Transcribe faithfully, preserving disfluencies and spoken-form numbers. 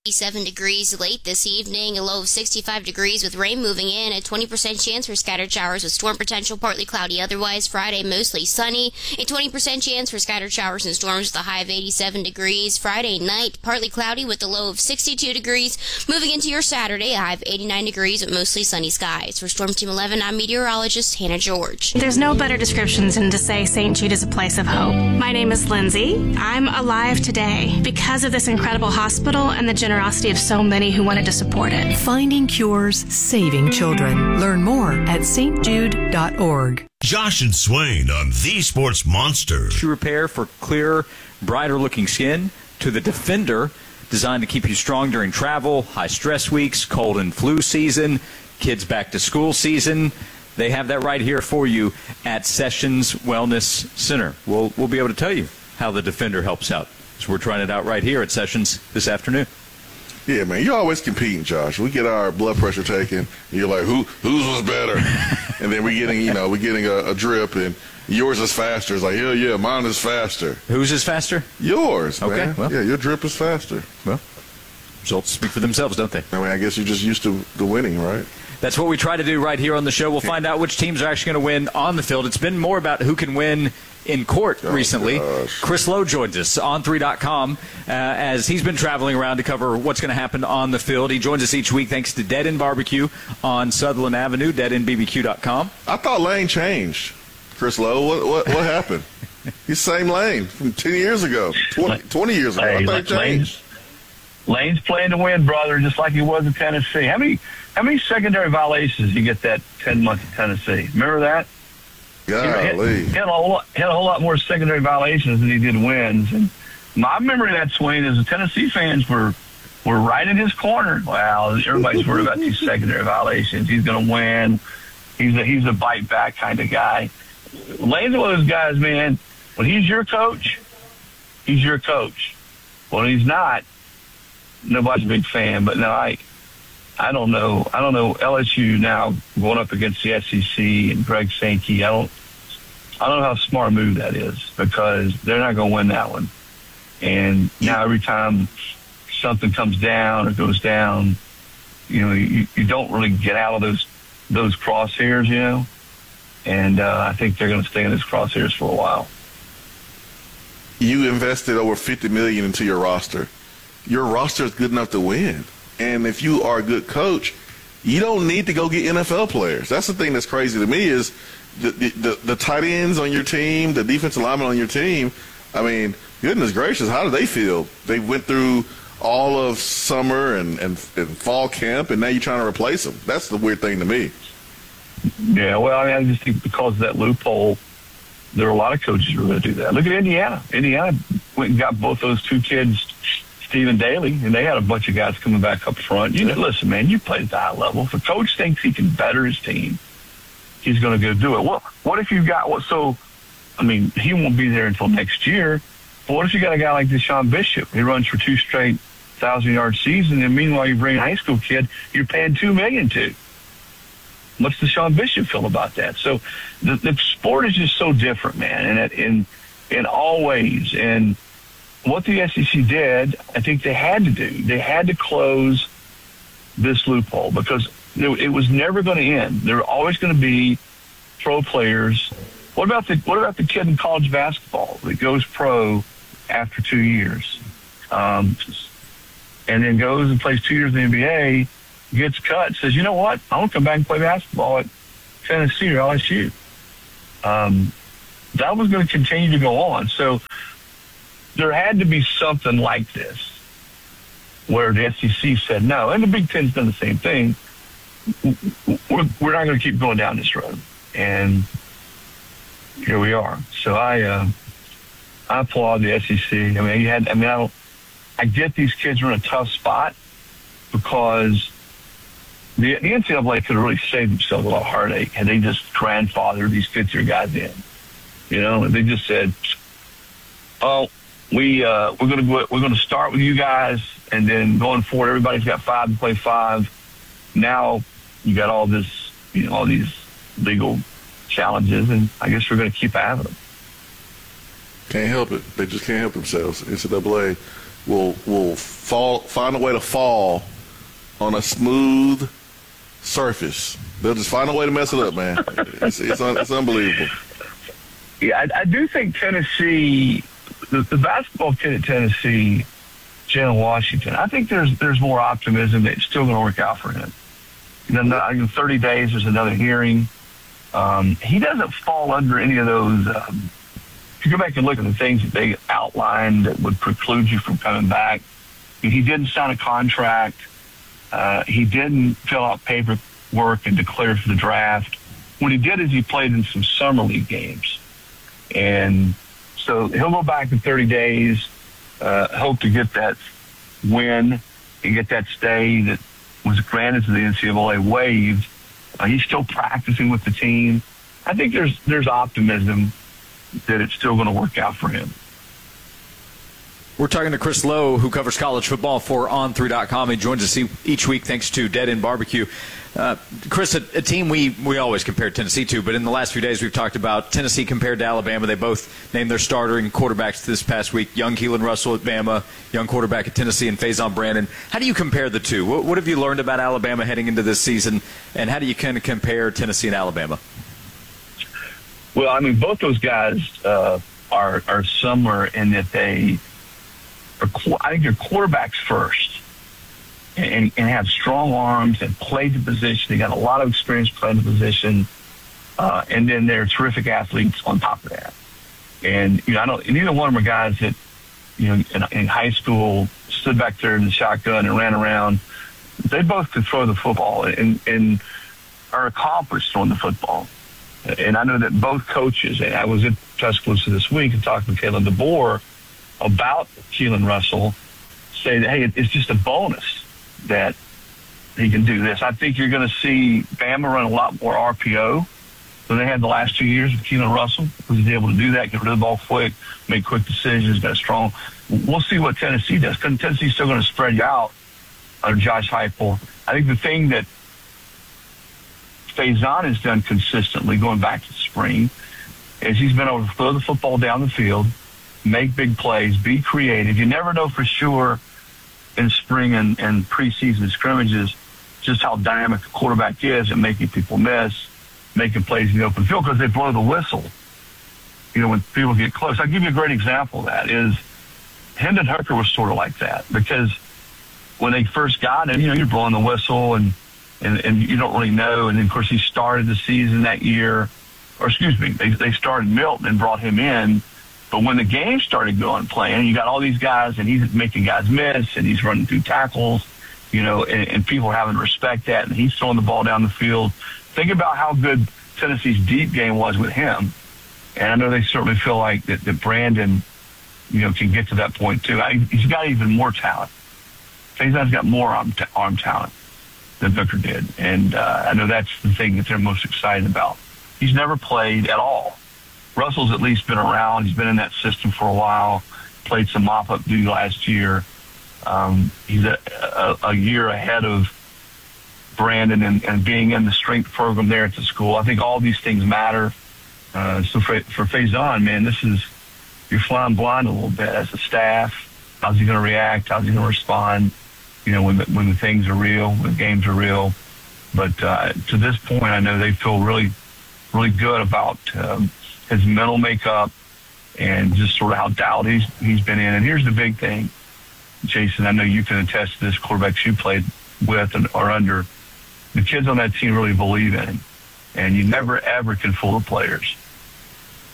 eighty-seven degrees late this evening, a low of sixty-five degrees with rain moving in, a twenty percent chance for scattered showers with storm potential, partly cloudy otherwise. Friday, mostly sunny, a twenty percent chance for scattered showers and storms with a high of eighty-seven degrees. Friday night, partly cloudy with a low of sixty-two degrees. Moving into your Saturday, a high of eighty-nine degrees with mostly sunny skies. For Storm Team eleven, I'm meteorologist Hannah George. There's no better description than to say Saint Jude is a place of hope. My name is Lindsay. I'm alive today because of this incredible hospital and the generosity of so many who wanted to support it. Finding cures, saving children. Learn more at s t jude dot org. Josh and Swain on The Sports Monster. Shoe repair for clearer, brighter-looking skin, to the Defender, designed to keep you strong during travel, high-stress weeks, cold and flu season, kids back-to-school season. They have that right here for you at Sessions Wellness Center. We'll, we'll be able to tell you how the Defender helps out. So we're trying it out right here at Sessions this afternoon. Yeah, man, you're always competing, Josh. We get our blood pressure taken, and you're like, who, whose was better? And then we're getting, you know, we're getting a, a drip, and yours is faster. It's like, yeah, yeah, mine is faster. Whose is faster? Yours, okay, man. Well, yeah, your drip is faster. Well, results speak for themselves, don't they? I mean, I guess you're just used to the winning, right? That's what we try to do right here on the show. We'll find out which teams are actually going to win on the field. It's been more about who can win in court oh, recently. Gosh. Chris Lowe joins us on three dot com uh, as he's been traveling around to cover what's going to happen on the field. He joins us each week thanks to Dead End Barbecue on Sutherland Avenue, dead end b b q dot com. I thought Lane changed. Chris Lowe, what what, what happened? He's the same Lane from ten years ago, twenty, twenty years ago. Hey, I thought he changed. Lane's, Lane's playing to win, brother, just like he was in Tennessee. How many how many secondary violations did you get that ten months in Tennessee? Remember that? Golly. He had, a whole lot, had a whole lot more secondary violations than he did wins. And my memory of that swing is the Tennessee fans were were right in his corner. Wow, everybody's worried about these secondary violations. He's going to win. He's a, he's a bite back kind of guy. Lane's one of those guys, man, when he's your coach, he's your coach. When he's not, nobody's a big fan. But no, I I don't know. I don't know. L S U now going up against the S E C and Greg Sankey. I don't. I don't know how smart a move that is because they're not going to win that one. And now every time something comes down or goes down, you know, you, you don't really get out of those those crosshairs, you know. And uh, I think they're going to stay in those crosshairs for a while. You invested over fifty million dollars into your roster. Your roster is good enough to win. And if you are a good coach, you don't need to go get N F L players. That's the thing that's crazy to me is the the, the, the tight ends on your team, the defensive linemen on your team. I mean, goodness gracious, how do they feel? They went through all of summer and, and, and fall camp, and now you're trying to replace them. That's the weird thing to me. Yeah, well, I mean, I just think because of that loophole, there are a lot of coaches who are going to do that. Look at Indiana. Indiana went and got both those two kids, Stephen Daly, and they had a bunch of guys coming back up front. You know, listen, man, you play at that high level. If a coach thinks he can better his team, he's going to go do it. Well, what if you've got what? So, I mean, he won't be there until next year. But what if you got a guy like Deshaun Bishop? He runs for two straight thousand-yard seasons, and meanwhile you bring a high school kid you're paying two million dollars to. What's Deshaun Bishop feel about that? So the, the sport is just so different, man, and in, in in all ways. And what the S E C did, I think they had to do. They had to close this loophole because it was never going to end. There were always going to be pro players. What about the what about the kid in college basketball that goes pro after two years, um, and then goes and plays two years in the N B A, gets cut, says, you know what, I want to come back and play basketball at Tennessee or L S U. Um, that was going to continue to go on. So there had to be something like this where the S E C said no, and the Big Ten's done the same thing. We're, we're not going to keep going down this road. And here we are. So I uh, I applaud the S E C. I mean, you had. I mean, I don't. I get these kids are in a tough spot because the, the N C double A could have really saved themselves a lot of heartache had they just grandfathered these fifth-year guys in. You know, they just said, "Oh, we uh, we're going to we're going to start with you guys, and then going forward, everybody's got five to play five. Now you got all this, you know, all these legal challenges, and I guess we're going to keep having them." Can't help it. They just can't help themselves. N C double A will will fall find a way to fall on a smooth surface. They'll just find a way to mess it up, man. It's it's, un, it's unbelievable. Yeah, I, I do think Tennessee, the, the basketball kid at Tennessee, Jalen Washington, I think there's there's more optimism that it's still going to work out for him. You know, in thirty days, there's another hearing. Um, he doesn't fall under any of those. Um, if you go back and look at the things that they outlined that would preclude you from coming back, he didn't sign a contract. Uh, he didn't fill out paperwork and declare for the draft. What he did is he played in some summer league games. And so he'll go back in thirty days, uh, hope to get that win and get that stay that was granted to the N C double A waived. Uh, he's still practicing with the team. I think there's there's optimism that it's still going to work out for him. We're talking to Chris Lowe, who covers college football for on three dot com. He joins us each week thanks to Dead End Barbecue. Uh, Chris, a, a team we, we always compare Tennessee to, but in the last few days we've talked about Tennessee compared to Alabama. They both named their starting quarterbacks this past week. Young Keelan Russell at Bama, young quarterback at Tennessee, and Faison Brandon. How do you compare the two? What, what have you learned about Alabama heading into this season, and how do you kind of compare Tennessee and Alabama? Well, I mean, both those guys uh, are are similar in that they are, I think they're quarterbacks first. And, and have strong arms and play the position. They got a lot of experience playing the position, uh, and then they're terrific athletes on top of that. And you know, I don't. Neither one of them are guys that you know in, in high school stood back there in the shotgun and ran around. They both could throw the football and, and are accomplished throwing the football. And I know that both coaches. And I was in Tuscaloosa this week and talked with Kalen DeBoer about Keelan Russell. Say that hey, it's just a bonus that he can do this. I think you're going to see Bama run a lot more R P O than they had the last two years with Keelan Russell, because he's able to do that, get rid of the ball quick, make quick decisions, got strong. We'll see what Tennessee does, because Tennessee's still going to spread you out under Josh Heupel. I think the thing that Faison has done consistently going back to the spring is he's been able to throw the football down the field, make big plays, be creative. You never know for sure in spring and, and preseason scrimmages just how dynamic the quarterback is and making people miss, making plays in the open field because they blow the whistle, you know, when people get close. I'll give you a great example of that is Hendon Hooker was sort of like that, because when they first got him, you know, you're blowing the whistle and, and, and you don't really know. And then, of course, he started the season that year, or excuse me, they, they started Milton and brought him in. But when the game started going, playing, you got all these guys, and he's making guys miss, and he's running through tackles, you know, and, and people are having to respect that, and he's throwing the ball down the field. Think about how good Tennessee's deep game was with him. And I know they certainly feel like that, that Brandon, you know, can get to that point too. I, he's got even more talent. Faison's got more arm, t- arm talent than Hooker did. And uh, I know that's the thing that they're most excited about. He's never played at all. Russell's at least been around. He's been in that system for a while, played some mop-up duty last year. Um, he's a, a, a year ahead of Brandon and, and being in the strength program there at the school. I think all these things matter. Uh, so for, for Faison, man, this is, you're flying blind a little bit as a staff. How's he going to react? How's he going to respond? You know, when the, when the things are real, when the games are real. But uh, to this point, I know they feel really, really good about um, his mental makeup and just sort of how dialed he's, he's been in. And here's the big thing, Jason, I know you can attest to this, quarterbacks you played with and or under. The kids on that team really believe in him. And you never, ever can fool the players.